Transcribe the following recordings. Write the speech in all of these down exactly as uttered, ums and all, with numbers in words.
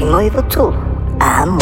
Noiva tu amo.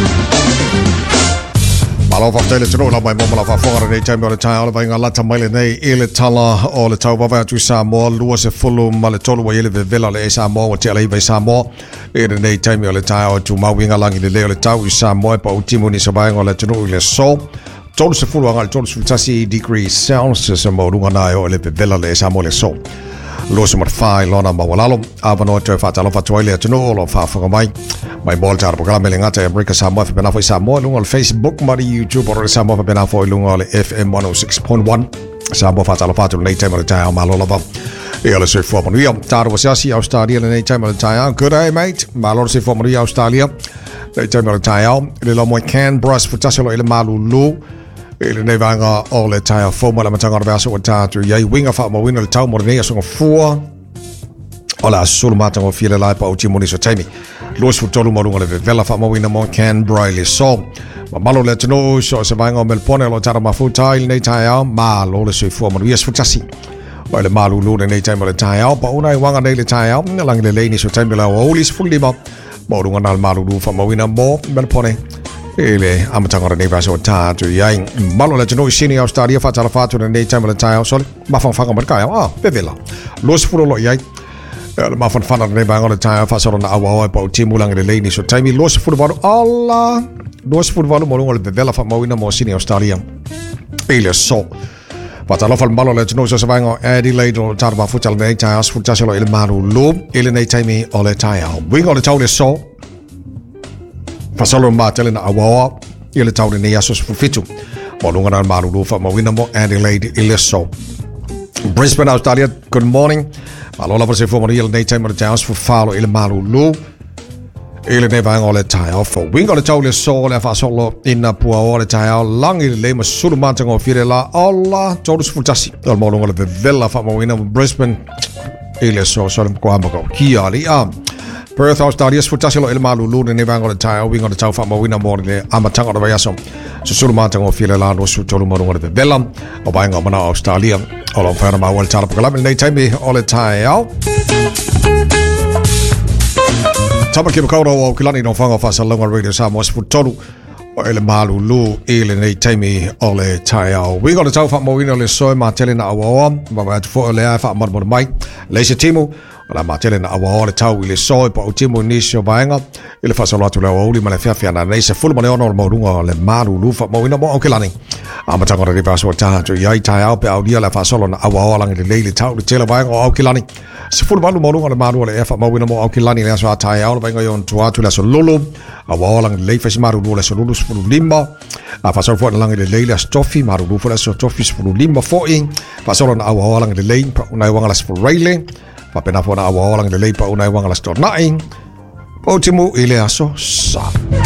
Malo fa tele tro la mai mo la fa fora nei time le time va inga lata mai nei ile tala o le tau va tu sa mo lua se fulu ma le tolu ile ve vela le sa mo o te le vai sa mo e nei time le time tu ma winga langi le le tau sa mo pa ultimo ni so va inga le tro ile so tolu se fulu anga tolu su tasi degrees Celsius mo lunga na o le ve vela le sa mo le so lo se mar fai lona ma walalo avano te fa tala fa toile te no lo fa fa mai mai bol tar programma le ngata break sa mo fa bena fa sa mo lunga Facebook ma YouTube or sa mo fa bena fa lunga le F M one oh six point one sa mo fa tala fa to nei tema ta ma lo lava e le se fo mo io tar was asi Australia le nei tema ta good day mate ma lo se fo mo io Australia nei tema ta le lo mo Canberra for taselo ile malulu ele nei vanga o le taia fomo la matanga verso o tatu ia winga fa mo winga le tau mo nei so fua ola sul matanga fiele lai pa o timo ni so taimi los fu tolu mo lunga le vela fa mo winga mo Canberra le so ma malo le tino so se vanga o Melbourne lo tara ma fu tail nei taia ma lo le so fu mo yes fu tasi o le malu lu nei taima le taia pa una wanga nei le taia lang le le ni so taimi la o lis fu lima mo lunga na malu lu fa mo winga mo Melbourne ele amatanga nei vaso tatu ia malo le tino sini Australia fa tala fatu nei time le taio sol ma fa fanga marka ah bevela los furo lo ia le ma fa fana nei banga le taio fa solo na awa pa timu lang le leni so time los furo varo alla los furo varo mo le bevela fa mo ina mo sini Australia ele so fa tala fa malo le tino so vanga Adelaide o tarba futal nei taio futa solo il maru lo ele nei time o le taio wingo le tau le so Fasalo ma tele na awa ile tau ni asos fufitu mo lunga na maru lu fa mo wina mo Adelaide ile so Brisbane Australia good morning malo la se fo mo ile nei time the house for falo ile maru lu ile ne va ngole tai fo winga le tau le so le fa solo in pu o le tai lang ile le ma sulu ma tango fire la alla todos futasi dal mo lunga le vella fa mo wina Brisbane ile so so ko amako ki ali am Perth Australia futasilo il malu lu ne vango le tai winga le tau fa mo wina mo le amatanga de vaso so sulu ma tango file la no su tolu mo ngore de bella o banga mana Australia o lo fa ma wal tala pala nei time o le tai au tama ke ko ro kilani no fanga fa salonga radio sa mo fu tolu o le malu lu ile nei time o le tai au winga le tau fa mo wina le so ma telena awa ma va fo le fa mo mo mai le se timu la matele na awa ole tau ile soi pa o timo nisio vaenga ile fa solo atu le oli ma le fia fia na nei se fulu ma le ono mo runga le maru lu fa mo ina mo o kelani ama tanga re va so ta to yai tai au pe au dia la fa solo na awa ola ngi le le tau le tele vaenga o kelani se fulu ma lu mo runga le maru le fa mo ina mo o kelani le so tai au vaenga yon tu atu la so lulu awa ola ngi le fa si maru le so lulu fulu lima a fa solo fo na ngi le le stofi maru lu fo le so stofi fulu lima fo in fa solo na awa ola ngi le pa una wanga la so raile pa pena fona awa olang le leipa una wanga la store nai o timu ile aso sa